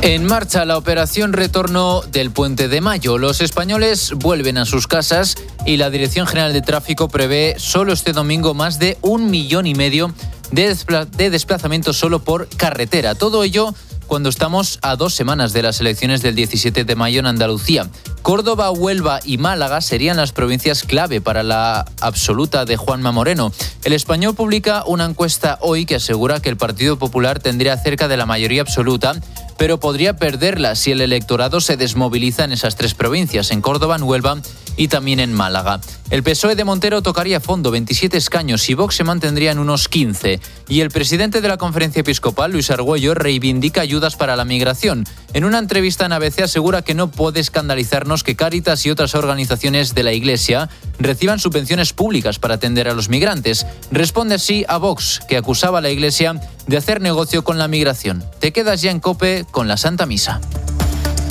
En marcha la operación retorno del Puente de Mayo. Los españoles vuelven a sus casas y la Dirección General de Tráfico prevé solo este domingo más de 1,5 millones de desplazamientos solo por carretera. Todo ello cuando estamos a 2 semanas de las elecciones del 17 de mayo en Andalucía. Córdoba, Huelva y Málaga serían las provincias clave para la absoluta de Juanma Moreno. El Español publica una encuesta hoy que asegura que el Partido Popular tendría cerca de la mayoría absoluta, pero podría perderla si el electorado se desmoviliza en esas 3 provincias, en Córdoba, en Huelva y también en Málaga. El PSOE de Montero tocaría fondo, 27 escaños, y Vox se mantendría en unos 15. Y el presidente de la Conferencia Episcopal, Luis Argüello, reivindica ayudas para la migración. En una entrevista en ABC asegura que no puede escandalizarnos que Cáritas y otras organizaciones de la Iglesia reciban subvenciones públicas para atender a los migrantes. Responde así a Vox, que acusaba a la Iglesia de hacer negocio con la migración. Te quedas ya en COPE con la Santa Misa.